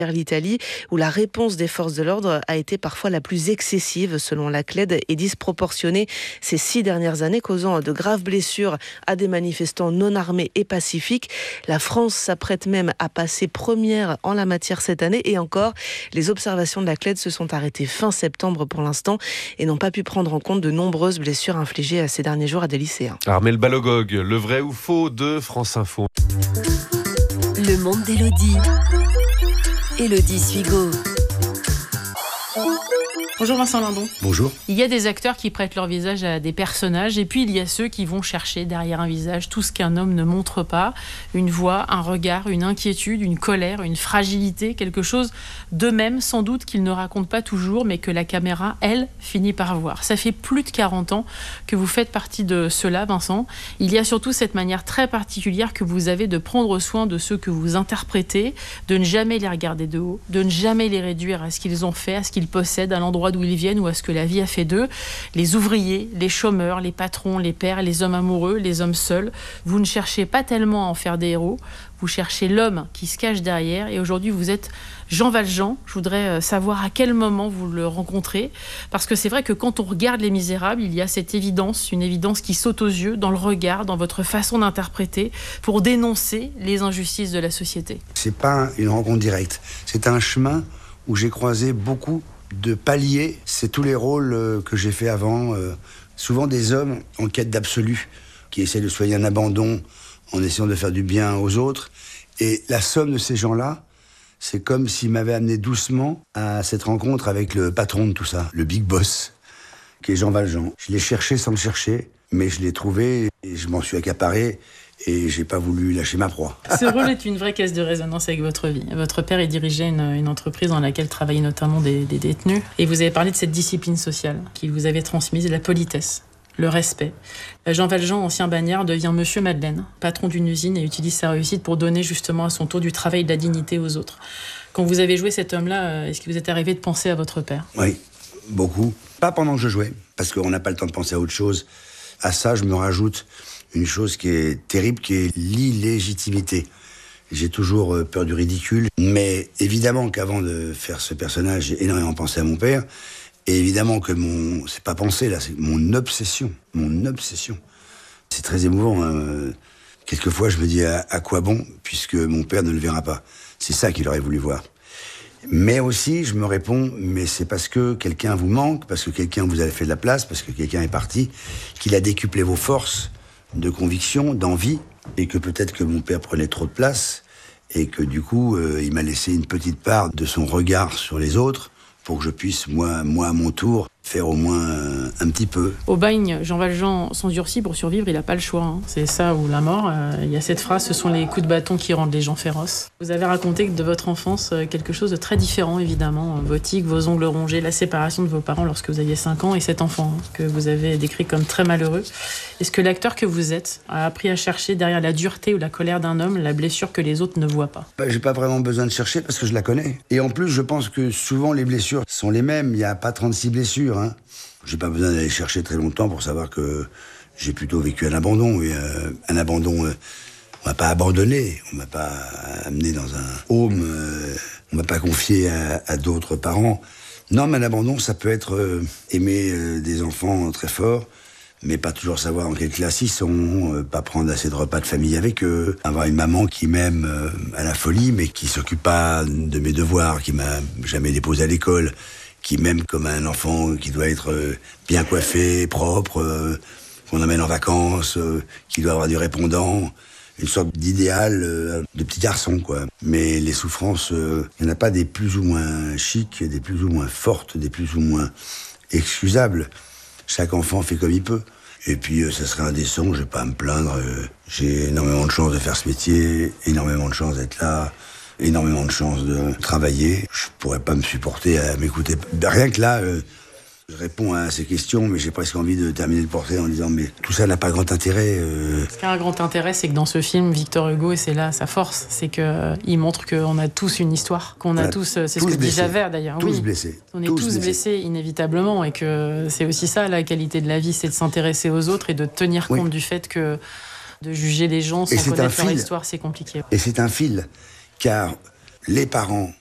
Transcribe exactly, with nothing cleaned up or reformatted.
l'Italie, où la réponse des forces de l'ordre a été parfois la plus excessive, selon la C L E D, et disproportionnée ces six dernières années, causant de graves blessures à des manifestants non armés et pacifiques. La France s'apprête même à passer première en la matière cette année, et encore, les observations de la C L E D se sont arrêtées fin septembre pour l'instant et n'ont pas pu prendre en compte de nombreuses blessures infligées ces derniers jours à des lycéens. Armel Balogogue, le vrai ou faux de France Info. Le monde d'Élodie. Élodie Suigo. Bonjour Vincent Lindon. Bonjour. Il y a des acteurs qui prêtent leur visage à des personnages et puis il y a ceux qui vont chercher derrière un visage tout ce qu'un homme ne montre pas, une voix, un regard, une inquiétude, une colère, une fragilité, quelque chose d'eux-mêmes sans doute qu'ils ne racontent pas toujours mais que la caméra, elle, finit par voir. Ça fait plus de quarante ans que vous faites partie de cela, Vincent. Il y a surtout cette manière très particulière que vous avez de prendre soin de ceux que vous interprétez, de ne jamais les regarder de haut, de ne jamais les réduire à ce qu'ils ont fait, à ce qu'ils possèdent, à l'endroit d'où ils viennent ou à ce que la vie a fait d'eux. Les ouvriers, les chômeurs, les patrons, les pères, les hommes amoureux, les hommes seuls. Vous ne cherchez pas tellement à en faire des héros, vous cherchez l'homme qui se cache derrière et aujourd'hui vous êtes Jean Valjean. Je voudrais savoir à quel moment vous le rencontrez, parce que c'est vrai que quand on regarde Les Misérables, il y a cette évidence, une évidence qui saute aux yeux dans le regard, dans votre façon d'interpréter pour dénoncer les injustices de la société. C'est pas une rencontre directe, c'est un chemin où j'ai croisé beaucoup de paliers. C'est tous les rôles que j'ai fait avant, euh, souvent des hommes en quête d'absolu, qui essaient de soigner un abandon en essayant de faire du bien aux autres. Et la somme de ces gens-là, c'est comme s'ils m'avaient amené doucement à cette rencontre avec le patron de tout ça, le big boss, qui est Jean Valjean. Je l'ai cherché sans le chercher, mais je l'ai trouvé et je m'en suis accaparé. Et j'ai pas voulu lâcher ma proie. Ce rôle est une vraie caisse de résonance avec votre vie. Votre père, il dirigeait une, une entreprise dans laquelle travaillaient notamment des, des détenus. Et vous avez parlé de cette discipline sociale qu'il vous avait transmise, la politesse, le respect. Jean Valjean, ancien bagnard, devient Monsieur Madeleine, patron d'une usine, et utilise sa réussite pour donner justement à son tour du travail et de la dignité aux autres. Quand vous avez joué cet homme-là, est-ce qu'il vous est arrivé de penser à votre père ? Oui, beaucoup. Pas pendant que je jouais, parce qu'on n'a pas le temps de penser à autre chose. À ça, je me rajoute une chose qui est terrible, qui est l'illégitimité. J'ai toujours peur du ridicule, mais évidemment qu'avant de faire ce personnage, j'ai énormément pensé à mon père, et évidemment que mon... c'est pas penser, là, c'est mon obsession. Mon obsession. C'est très émouvant. Hein. Quelquefois, je me dis à, à quoi bon, puisque mon père ne le verra pas. C'est ça qu'il aurait voulu voir. Mais aussi, je me réponds, mais c'est parce que quelqu'un vous manque, parce que quelqu'un vous a fait de la place, parce que quelqu'un est parti, qu'il a décuplé vos forces de conviction, d'envie, et que peut-être que mon père prenait trop de place, et que du coup, euh, il m'a laissé une petite part de son regard sur les autres, pour que je puisse, moi, moi à mon tour, faire au moins euh, un petit peu. Au bagne, Jean Valjean s'endurcit pour survivre, il n'a pas le choix. Hein. C'est ça ou la mort. Euh, il y a cette phrase, ce sont les coups de bâton qui rendent les gens féroces. Vous avez raconté de votre enfance euh, quelque chose de très différent, évidemment. Vos tics, vos ongles rongés, la séparation de vos parents lorsque vous aviez cinq ans et cet enfant hein, que vous avez décrit comme très malheureux. Est-ce que l'acteur que vous êtes a appris à chercher derrière la dureté ou la colère d'un homme la blessure que les autres ne voient pas ? Bah, j'ai pas vraiment besoin de chercher parce que je la connais. Et en plus, je pense que souvent les blessures sont les mêmes. Il n'y a pas trente-six blessures. Hein. J'ai pas besoin d'aller chercher très longtemps pour savoir que j'ai plutôt vécu un abandon. Et, euh, un abandon, euh, on m'a pas abandonné, on m'a pas amené dans un home, euh, on m'a pas confié à, à d'autres parents. Non, mais un abandon, ça peut être euh, aimer euh, des enfants très forts, mais pas toujours savoir en quelle classe ils sont, euh, pas prendre assez de repas de famille avec eux, avoir une maman qui m'aime euh, à la folie, mais qui s'occupe pas de mes devoirs, qui m'a jamais déposé à l'école, qui m'aime comme un enfant qui doit être euh, bien coiffé, propre, euh, qu'on emmène en vacances, euh, qui doit avoir du répondant, une sorte d'idéal euh, de petit garçon, quoi. Mais les souffrances, il euh, n'y en a pas des plus ou moins chics, des plus ou moins fortes, des plus ou moins excusables. Chaque enfant fait comme il peut. Et puis, euh, ça serait indécent, je vais pas à me plaindre. Euh, j'ai énormément de chance de faire ce métier, énormément de chance d'être là, énormément de chance de travailler. Je pourrais pas me supporter à m'écouter. Rien que là, euh, je réponds à ces questions, mais j'ai presque envie de terminer le portrait en disant mais tout ça n'a pas grand intérêt. Euh... Ce qui a un grand intérêt, c'est que dans ce film, Victor Hugo, et c'est là sa force, c'est qu'il euh, montre qu'on a tous une histoire, qu'on a, a tous, euh, c'est tous ce que blessés. dit Javert d'ailleurs. Tous oui. blessés. On est tous, tous blessés. blessés inévitablement, et que c'est aussi ça la qualité de la vie, c'est de s'intéresser aux autres et de tenir oui. compte du fait que de juger les gens sans connaître leur histoire, c'est compliqué. Et c'est un fil, car les parents